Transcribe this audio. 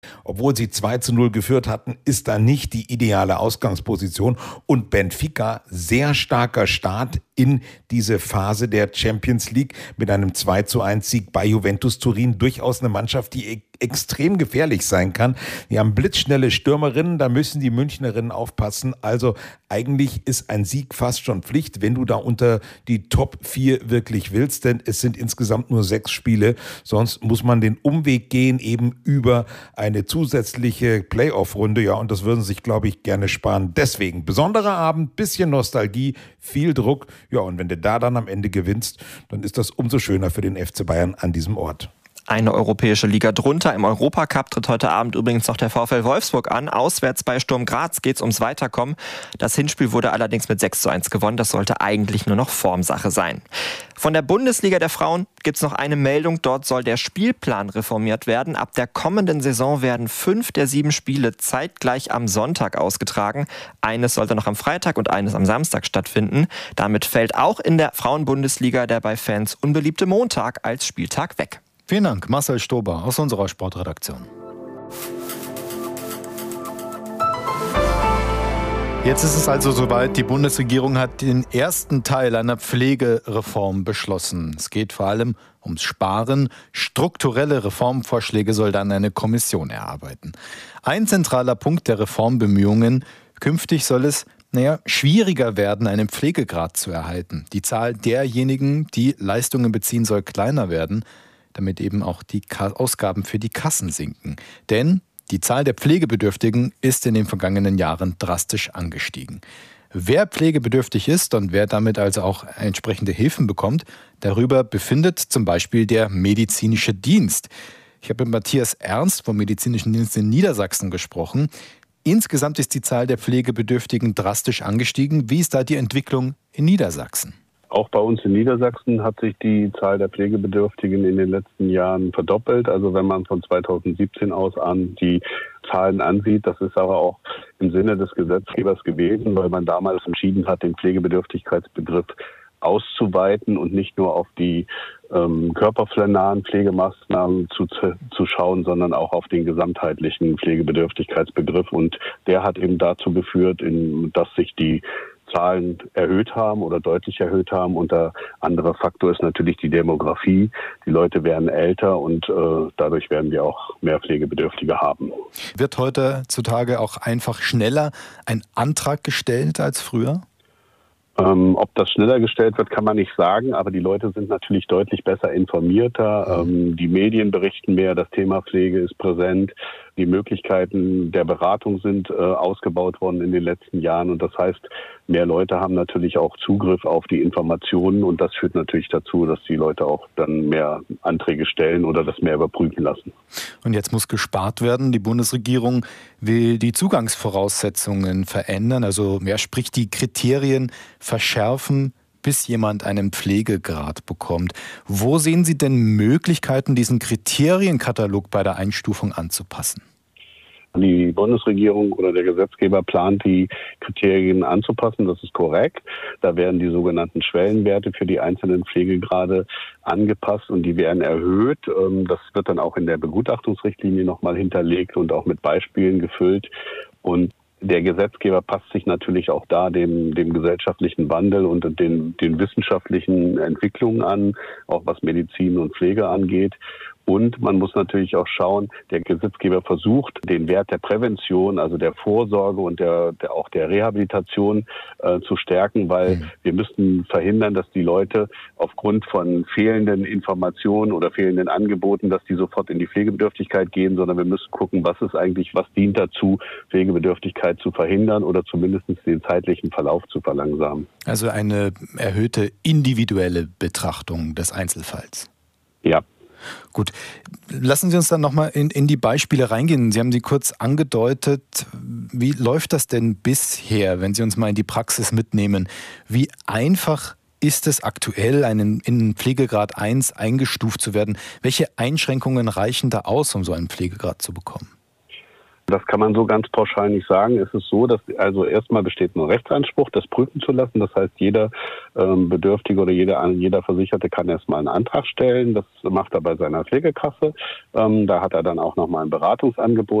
Obwohl sie 2:0 geführt hatten, ist da nicht die ideale Ausgangsposition und Benfica sehr starker Start in diese Phase der Champions League mit einem 2:1 Sieg bei Juventus Turin. Durchaus eine Mannschaft, die extrem gefährlich sein kann. Die haben blitzschnelle Stürmerinnen, da müssen die Münchnerinnen aufpassen. Also eigentlich ist ein Sieg fast schon Pflicht, wenn du da unter die Top 4 wirklich willst, denn es sind insgesamt nur 6 Spiele. Sonst muss man den Umweg gehen, eben über eine zusätzliche Playoff-Runde. Ja, und das würden sie sich, glaube ich, gerne sparen. Deswegen besonderer Abend, bisschen Nostalgie, viel Druck. Ja, und wenn du da dann am Ende gewinnst, dann ist das umso schöner für den FC Bayern an diesem Ort. Eine europäische Liga drunter. Im Europacup tritt heute Abend übrigens noch der VfL Wolfsburg an. Auswärts bei Sturm Graz geht es ums Weiterkommen. Das Hinspiel wurde allerdings mit 6:1 gewonnen. Das sollte eigentlich nur noch Formsache sein. Von der Bundesliga der Frauen gibt es noch eine Meldung. Dort soll der Spielplan reformiert werden. Ab der kommenden Saison werden 5 der 7 Spiele zeitgleich am Sonntag ausgetragen. Eines sollte noch am Freitag und eines am Samstag stattfinden. Damit fällt auch in der Frauenbundesliga der bei Fans unbeliebte Montag als Spieltag weg. Vielen Dank, Marcel Stober aus unserer Sportredaktion. Jetzt ist es also soweit, die Bundesregierung hat den ersten Teil einer Pflegereform beschlossen. Es geht vor allem ums Sparen. Strukturelle Reformvorschläge soll dann eine Kommission erarbeiten. Ein zentraler Punkt der Reformbemühungen: künftig soll es schwieriger werden, einen Pflegegrad zu erhalten. Die Zahl derjenigen, die Leistungen beziehen, soll kleiner werden, damit eben auch die Ausgaben für die Kassen sinken. Denn die Zahl der Pflegebedürftigen ist in den vergangenen Jahren drastisch angestiegen. Wer pflegebedürftig ist und wer damit also auch entsprechende Hilfen bekommt, darüber befindet zum Beispiel der medizinische Dienst. Ich habe mit Matthias Ernst vom Medizinischen Dienst in Niedersachsen gesprochen. Insgesamt ist die Zahl der Pflegebedürftigen drastisch angestiegen. Wie ist da die Entwicklung in Niedersachsen? Auch bei uns in Niedersachsen hat sich die Zahl der Pflegebedürftigen in den letzten Jahren verdoppelt. Also wenn man von 2017 aus an die Zahlen ansieht, das ist aber auch im Sinne des Gesetzgebers gewesen, weil man damals entschieden hat, den Pflegebedürftigkeitsbegriff auszuweiten und nicht nur auf die körpernahen Pflegemaßnahmen zu schauen, sondern auch auf den gesamtheitlichen Pflegebedürftigkeitsbegriff. Und der hat eben dazu geführt, dass sich die Zahlen erhöht haben oder deutlich erhöht haben. Und der andere Faktor ist natürlich die Demografie. Die Leute werden älter und dadurch werden wir auch mehr Pflegebedürftige haben. Wird heutzutage auch einfach schneller ein Antrag gestellt als früher? Ob das schneller gestellt wird, kann man nicht sagen, aber die Leute sind natürlich deutlich besser informierter. Die Medien berichten mehr, das Thema Pflege ist präsent. Die Möglichkeiten der Beratung sind ausgebaut worden in den letzten Jahren. Und das heißt, mehr Leute haben natürlich auch Zugriff auf die Informationen. Und das führt natürlich dazu, dass die Leute auch dann mehr Anträge stellen oder das mehr überprüfen lassen. Und jetzt muss gespart werden. Die Bundesregierung will die Zugangsvoraussetzungen verändern. Also sprich die Kriterien verschärfen, bis jemand einen Pflegegrad bekommt. Wo sehen Sie denn Möglichkeiten, diesen Kriterienkatalog bei der Einstufung anzupassen? Die Bundesregierung oder der Gesetzgeber plant, die Kriterien anzupassen. Das ist korrekt. Da werden die sogenannten Schwellenwerte für die einzelnen Pflegegrade angepasst und die werden erhöht. Das wird dann auch in der Begutachtungsrichtlinie nochmal hinterlegt und auch mit Beispielen gefüllt. Und der Gesetzgeber passt sich natürlich auch da dem gesellschaftlichen Wandel und den wissenschaftlichen Entwicklungen an, auch was Medizin und Pflege angeht. Und man muss natürlich auch schauen, der Gesetzgeber versucht, den Wert der Prävention, also der Vorsorge und auch der Rehabilitation zu stärken, weil wir müssten verhindern, dass die Leute aufgrund von fehlenden Informationen oder fehlenden Angeboten, dass die sofort in die Pflegebedürftigkeit gehen, sondern wir müssen gucken, was dient dazu, Pflegebedürftigkeit zu verhindern oder zumindest den zeitlichen Verlauf zu verlangsamen. Also eine erhöhte individuelle Betrachtung des Einzelfalls. Ja. Gut, lassen Sie uns dann nochmal in die Beispiele reingehen. Sie haben sie kurz angedeutet. Wie läuft das denn bisher, wenn Sie uns mal in die Praxis mitnehmen? Wie einfach ist es aktuell, in Pflegegrad 1 eingestuft zu werden? Welche Einschränkungen reichen da aus, um so einen Pflegegrad zu bekommen? Das kann man so ganz pauschal nicht sagen. Es ist so, dass also erstmal besteht ein Rechtsanspruch, das prüfen zu lassen. Das heißt, jeder Bedürftige oder jeder Versicherte kann erstmal einen Antrag stellen. Das macht er bei seiner Pflegekasse. Da hat er dann auch nochmal ein Beratungsangebot.